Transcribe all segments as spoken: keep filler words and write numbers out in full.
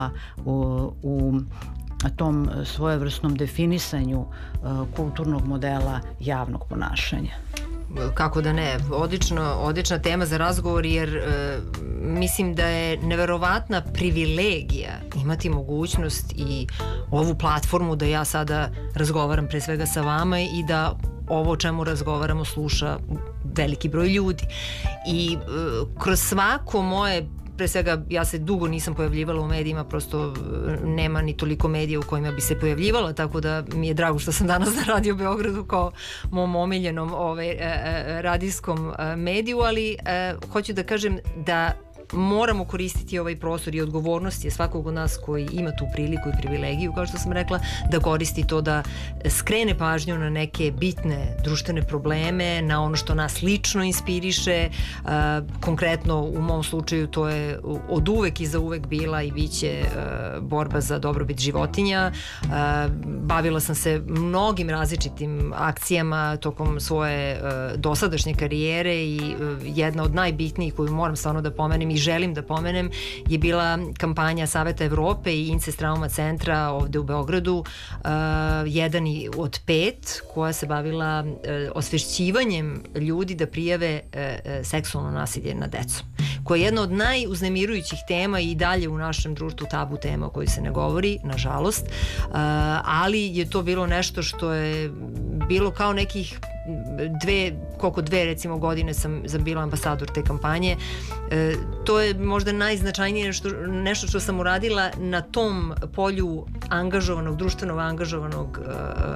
u, u tom svojevrsnom definisanju kulturnog modela javnog ponašanja. Kako da ne, odlično, odlična tema za razgovor, jer e, mislim da je neverovatna privilegija imati mogućnost i ovu platformu da ja sada razgovaram pre svega sa vama i da ovo o čemu razgovaramo sluša veliki broj ljudi. I e, kroz svako moje, pre svega ja se dugo nisam pojavljivala u medijima, prosto nema ni toliko medija u kojima bi se pojavljivala, tako da mi je drago što sam danas na Radio Beogradu kao mom omiljenom ovaj, e, e, radijskom e, mediju, ali e, hoću da kažem da moramo koristiti ovaj prostor i odgovornost je svakog od nas koji ima tu priliku i privilegiju, kao što sam rekla, da koristi to, da skrene pažnju na neke bitne društvene probleme, na ono što nas lično inspiriše. Uh, konkretno u mom slučaju to je od uvek i za uvek bila i biće uh, borba za dobrobit životinja. Uh, bavila sam se mnogim različitim akcijama tokom svoje uh, dosadašnje karijere i uh, jedna od najbitnijih koju moram stvarno da pomenem i želim da pomenem je bila kampanja Saveta Evrope i Incest Trauma centra ovde u Beogradu, uh, jedan od pet, koja se bavila uh, osvešćivanjem ljudi da prijave uh, seksualno nasilje nad decom, koja je jedna od najuznemirujućih tema i dalje u našem društvu tabu tema o kojoj se ne govori, nažalost, uh, ali je to bilo nešto što je bilo kao nekih dve, koliko dve recimo godine sam bila ambasador te kampanje. E, to je možda najznačajnije što, nešto što sam uradila na tom polju angažovanog, društveno angažovanog e,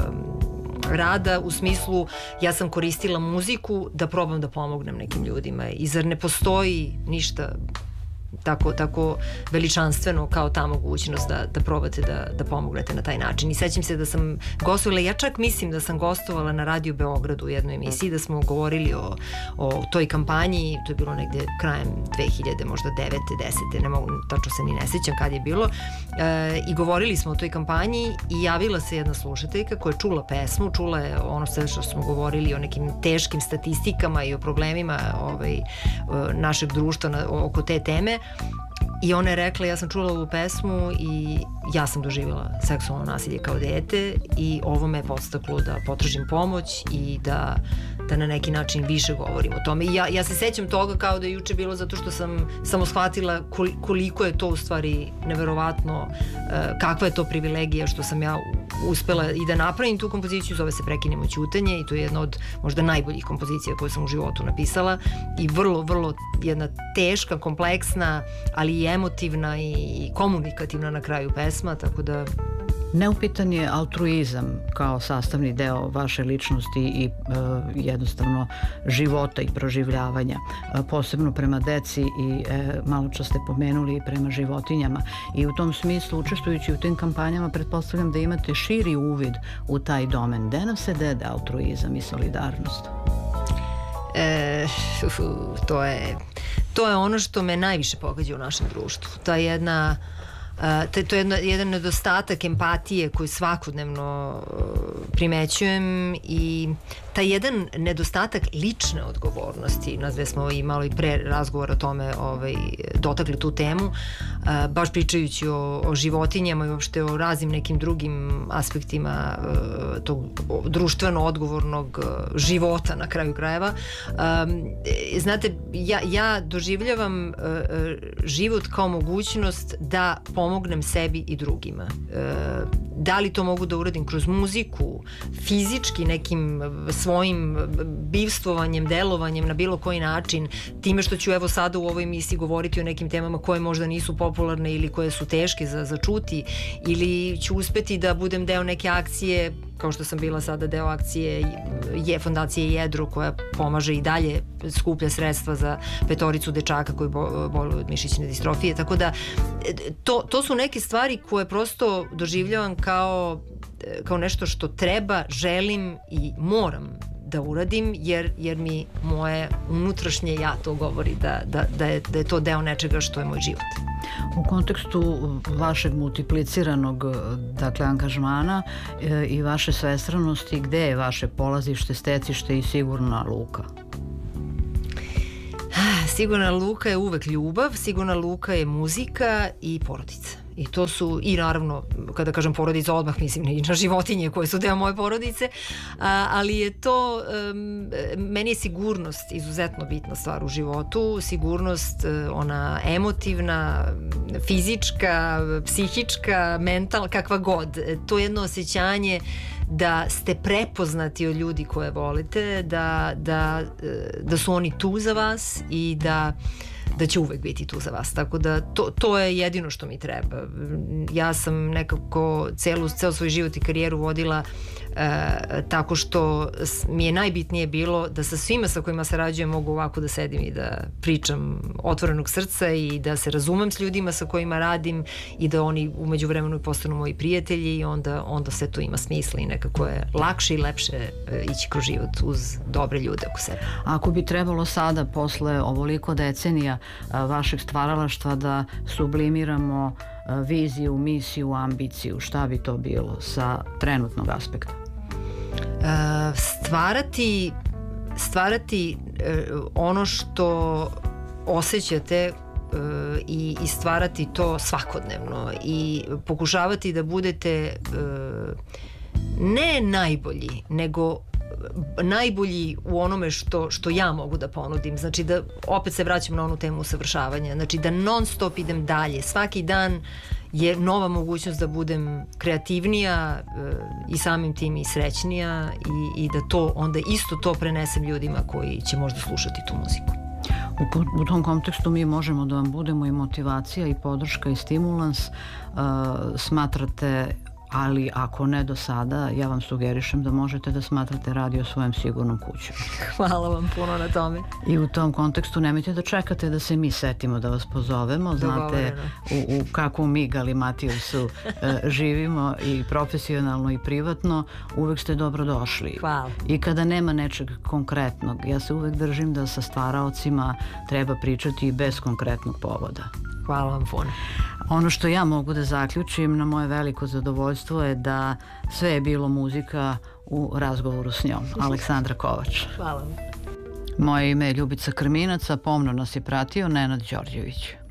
rada, u smislu ja sam koristila muziku da probam da pomognem nekim ljudima i zar ne postoji ništa tako, tako veličanstveno kao ta mogućnost da, da probate da, da pomognete na taj način. I sećam se da sam gostovala, ja čak mislim da sam gostovala na Radio Beogradu u jednoj emisiji, da smo govorili o, o toj kampanji, to je bilo negde krajem dve hiljade, možda devete, desete, ne mogu, tačno se ni ne sećam kad je bilo, e, i govorili smo o toj kampanji i javila se jedna slušateljka koja je čula pesmu, čula je ono sve što smo govorili o nekim teškim statistikama i o problemima ovaj, našeg društva na, oko te teme. I ona je rekla, ja sam čula ovu pesmu i ja sam doživjela seksualno nasilje kao dete i ovo me je podstaklo da potražim pomoć i da, da na neki način više govorim o tome. I ja, ja se sećam toga kao da je juče bilo, zato što sam samo shvatila koliko je to u stvari neverovatno, kakva je to privilegija što sam ja uspela i da napravim tu kompoziciju, zove se Prekinemo ćutanje i to je jedna od možda najboljih kompozicija koje sam u životu napisala i vrlo, vrlo jedna teška, kompleksna, ali i emotivna i komunikativna na kraju pesma, tako da... Neupitan je altruizam kao sastavni deo vaše ličnosti i e, jednostavno života i proživljavanja, e, posebno prema deci i e, malo čas ste pomenuli prema životinjama i u tom smislu učestvujući u tim kampanjama pretpostavljam da imate širi uvid u taj domen. Gde nam se dede altruizam i solidarnost? E, to je to je ono što me najviše pogađa u našem društvu. Ta jedna Uh, to je jedna, jedan nedostatak empatije koji svakodnevno uh, primećujem i taj jedan nedostatak lične odgovornosti, nas dve smo imalo i pre razgovora o tome ovaj, dotakli tu temu, uh, baš pričajući o, o životinjama i uopšte o raznim nekim drugim aspektima uh, tog društveno odgovornog uh, života na kraju krajeva. Um, znate, ja, ja doživljavam uh, život kao mogućnost da pomognem sebi i drugima. E, da li to mogu da uradim kroz muziku, fizički nekim svojim bivstvovanjem, delovanjem na bilo koji način, time što ću evo sada u ovoj emisiji govoriti o nekim temama koje možda nisu popularne ili koje su teške za, za čuti, ili ću uspeti da budem deo neke akcije, kao što sam bila sada deo akcije je fondacije Jedro, koja pomaže i dalje, skuplja sredstva za petoricu dečaka koji boluju od mišićne distrofije, tako da to, to su neke stvari koje prosto doživljavam kao, kao nešto što treba, želim i moram da uradim, jer, jer mi moje unutrašnje ja to govori da, da, da, je, da je to deo nečega što je moj život. U kontekstu vašeg multipliciranog, dakle, angažmana e, i vaše svestranosti, gde je vaše polazište, stecište i sigurna luka? Sigurna luka je uvek ljubav, sigurna luka je muzika i porodica. i to su, i naravno kada kažem porodica odmah mislim i na životinje koje su deo moje porodice, a, ali je to um, meni je sigurnost izuzetno bitna stvar u životu, sigurnost ona emotivna, fizička, psihička, mentalna, kakva god, to je jedno osjećanje da ste prepoznati od ljudi koje volite, da, da, da su oni tu za vas i da da će uvek biti tu za vas, tako da to, to je jedino što mi treba. Ja sam nekako celu, ceo svoj život i karijeru vodila e, tako što mi je najbitnije bilo da sa svima sa kojima sarađujem mogu ovako da sedim i da pričam otvorenog srca i da se razumem s ljudima sa kojima radim i da oni umeđu vremenu postanu moji prijatelji i onda, onda sve to ima smisla i nekako je lakše i lepše e, ići kroz život uz dobre ljude oko sebe. Ako bi trebalo sada posle ovoliko decenija vašeg stvaralaštva da sublimiramo viziju, misiju, ambiciju, šta bi to bilo sa trenutnog aspekta? Stvarati stvarati ono što osjećate i, i stvarati to svakodnevno i pokušavati da budete ne najbolji, nego najbolji u onome što, što ja mogu da ponudim. Znači da opet se vraćam na onu temu usavršavanja. Znači da non stop idem dalje. Svaki dan je nova mogućnost da budem kreativnija e, i samim tim i srećnija i, i da to onda isto to prenesem ljudima koji će možda slušati tu muziku. U, u tom kontekstu mi možemo da vam budemo i motivacija i podrška i stimulans. E, smatrate, ali ako ne do sada, ja vam sugerišem da možete da smatrate radio svojom sigurnom kućom. Hvala vam puno na tome. I u tom kontekstu nemojte da čekate da se mi setimo da vas pozovemo. Znate u, u kakvom mi Galimatiusu e, živimo i profesionalno i privatno, uvek ste dobrodošli. Hvala. I kada nema nečeg konkretnog, ja se uvek držim da sa stvaraocima treba pričati i bez konkretnog povoda. Hvala vam puno. Ono što ja mogu da zaključim na moje veliko zadovoljstvo je da sve je bilo muzika u razgovoru s njom. Aleksandra Kovač. Hvala vam. Moje ime je Ljubica Krminac, a pomno nas je pratio Nenad Đorđević.